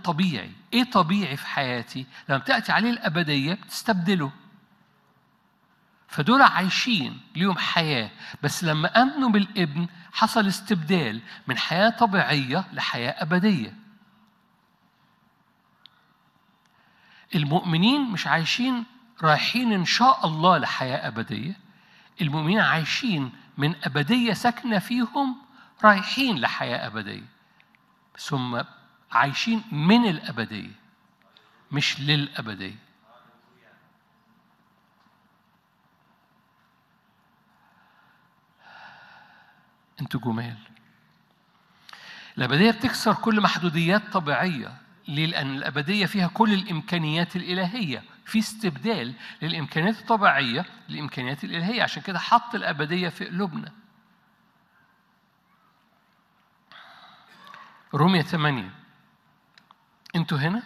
الطبيعي. إيه طبيعي في حياتي؟ لما بتأتي عليه الأبدية بتستبدله. فدول عايشين ليهم حياة، بس لما آمنوا بالابن حصل استبدال من حياة طبيعية لحياة أبدية. المؤمنين مش عايشين رايحين إن شاء الله لحياة أبدية، المؤمنين عايشين من أبدية ساكنة فيهم رايحين لحياة أبدية، بس هم عايشين من الأبدية مش للأبدية. انتوا جمال. الأبدية بتكسر كل محدوديات طبيعية. ليه؟ لأن الأبدية فيها كل الإمكانيات الإلهية، في استبدال للإمكانيات الطبيعية للإمكانيات الإلهية. عشان كده حط الأبدية في قلوبنا. رومية 8. انتوا هنا؟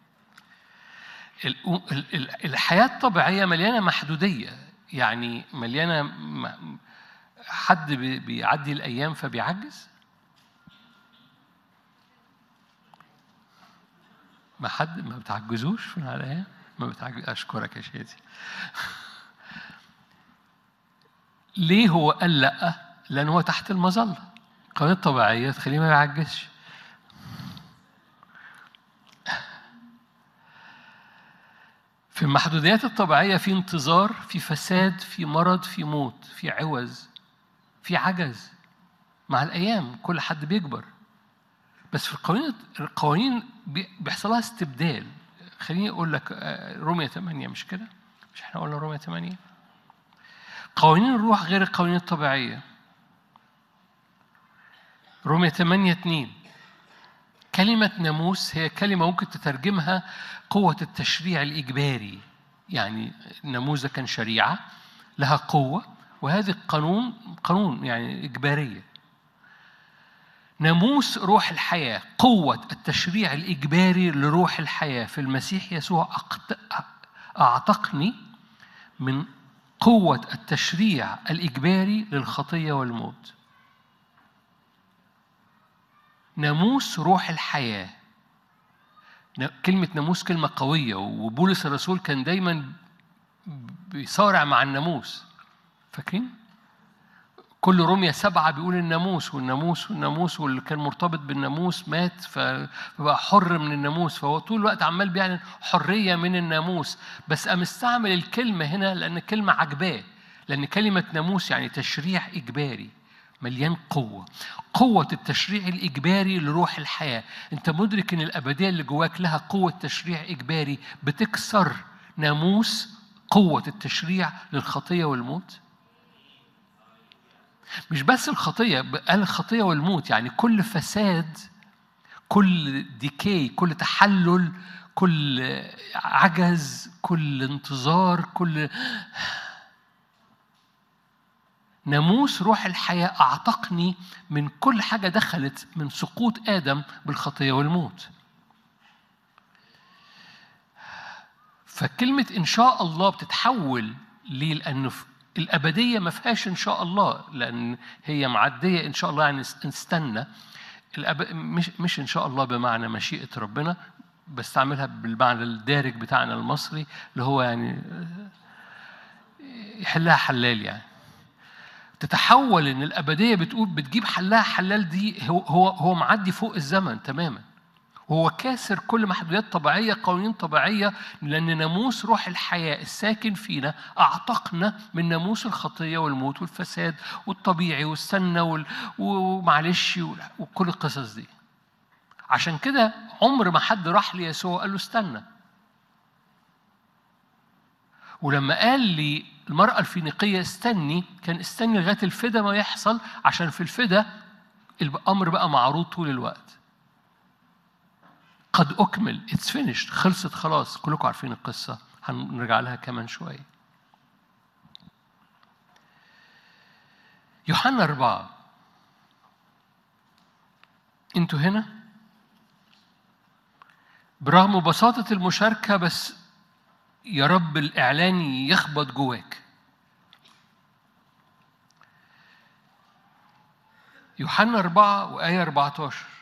الحياة الطبيعية مليانة محدودية، يعني مليانة. حد بيعدي الأيام فبيعجز؟ ما بتعجزوش في الحياة؟ ما بتعجز. أشكرك يا شادي. ليه هو قال لأ؟ لأن هو تحت المظلة. القوانين الطبيعية تخليه ما يعجزش. في المحدوديات الطبيعية في انتظار، في فساد، في مرض، في موت، في عوز، في عجز. مع الأيام كل حد بيكبر. بس في القوانين بيحصلها استبدال. خليني أقول لك رومية 8، مش كده؟ مش احنا قلنا رومية 8؟ قوانين الروح غير القوانين الطبيعية. رومية 8:2. كلمة ناموس هي كلمة ممكن تترجمها قوة التشريع الإجباري. يعني الناموس كان شريعة لها قوة، وهذه قانون يعني إجبارية. ناموس روح الحياة، قوة التشريع الإجباري لروح الحياة في المسيح يسوع أعتقني من قوة التشريع الإجباري للخطية والموت. ناموس روح الحياة. كلمة ناموس كلمة قوية، وبولس الرسول كان دايما بيصارع مع الناموس. فاكرين؟ كل رومية 7 بيقول الناموس والناموس والناموس، واللي كان مرتبط بالناموس مات فبقى حر من الناموس. فهو طول الوقت عمال بيعلن حرية من الناموس، بس قام استعمل الكلمة هنا لأن كلمة عجباه، لأن كلمة ناموس يعني تشريع إجباري مليان قوة التشريع الإجباري لروح الحياة. أنت مدرك أن الأبدية اللي جواك لها قوة تشريع إجباري بتكسر ناموس قوة التشريع للخطية والموت؟ مش بس الخطية، قال الخطية والموت، يعني كل فساد، كل ديكي، كل تحلل، كل عجز، كل انتظار، كل ناموس روح الحياة أعتقني من كل حاجة دخلت من سقوط آدم بالخطية والموت. فكلمة إن شاء الله بتتحول ليه؟ لأنه الأبدية ما فيهاش إن شاء الله، لأن هي معدية. إن شاء الله يعني نستنى. مش إن شاء الله بمعنى مشيئة ربنا، بستعملها بالمعنى الدارج بتاعنا المصري اللي هو يعني يحلها حلال. يعني تتحول إن الأبدية بتجيب حلها حلال. دي هو معدي فوق الزمن تماما. وهو كاسر كل محدوديات طبيعية، قوانين طبيعية، لأن ناموس روح الحياة الساكن فينا أعتقنا من ناموس الخطية والموت والفساد والطبيعي والسنة ومعلش وكل القصص دي. عشان كده عمر ما حد راح ليسوع قال له استنى. ولما قال لي المرأة الفينيقية استني، كان استني لغاية الفدا ما يحصل، عشان في الفدا الأمر بقى معروض طول الوقت. قد أكمل، it's finished، خلصت خلاص. كلكم عارفين القصة، هنرجع لها كمان شوية. يوحنا 4. انتوا هنا برغم بساطة المشاركة، بس يا رب الإعلان يخبط جواك. يوحنا 4 وآية 14.